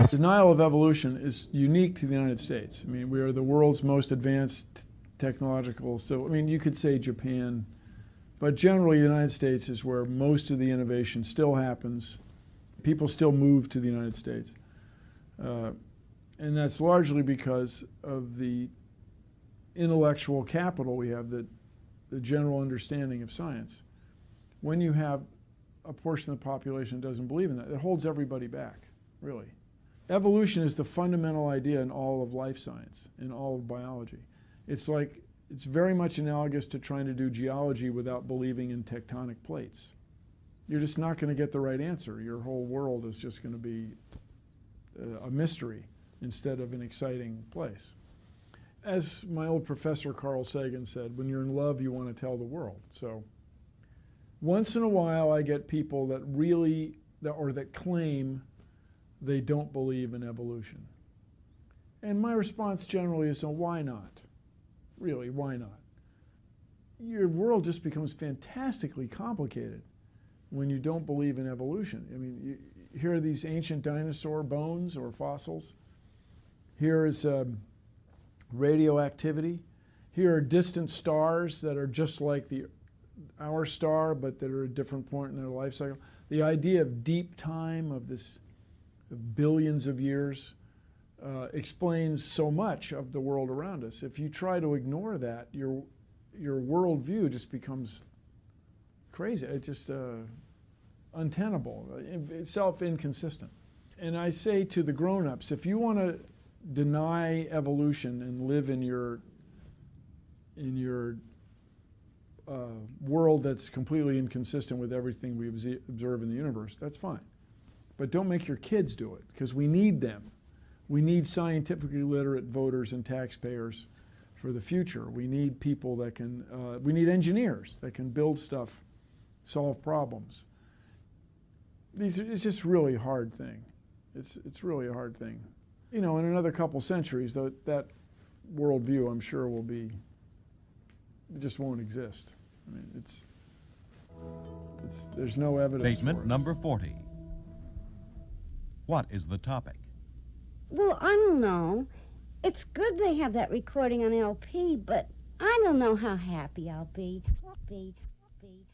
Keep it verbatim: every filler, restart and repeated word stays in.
Denial of evolution is unique to the United States. I mean, we are the world's most advanced technological, so, I mean, you could say Japan, but generally the United States is where most of the innovation still happens. People still move to the United States. Uh, and that's largely because of the intellectual capital we have, the, the general understanding of science. When you have a portion of the population that doesn't believe in that, it holds everybody back, really. Evolution is the fundamental idea in all of life science, in all of biology. It's like, it's very much analogous to trying to do geology without believing in tectonic plates. You're just not going to get the right answer. Your whole world is just going to be a, a mystery instead of an exciting place. As my old professor Carl Sagan said, when you're in love, you want to tell the world. So once in a while, I get people that really, or that claim they don't believe in evolution. And my response generally is, so why not? Really, why not? Your world just becomes fantastically complicated when you don't believe in evolution. I mean, you, here are these ancient dinosaur bones or fossils. Here is um, radioactivity. Here are distant stars that are just like the, our star, but that are at a different point in their life cycle. The idea of deep time, of this of billions of years, uh, explains so much of the world around us. If you try to ignore that, your, your worldview just becomes crazy. It's just uh, untenable, self-inconsistent. And I say to the grown-ups, if you want to deny evolution and live in your, in your uh, world that's completely inconsistent with everything we observe in the universe, that's fine. But don't make your kids do it, because we need them. We need scientifically literate voters and taxpayers for the future. We need people that can, uh, we need engineers that can build stuff, solve problems. These are, it's just really a hard thing. It's, it's really a hard thing. You know, in another couple centuries, though, that worldview, I'm sure, will be, it just won't exist. I mean, it's, it's there's no evidence. Statement number forty. What is the topic? Well, I don't know. It's good they have that recording on L P, but I don't know how happy I'll be. be, be.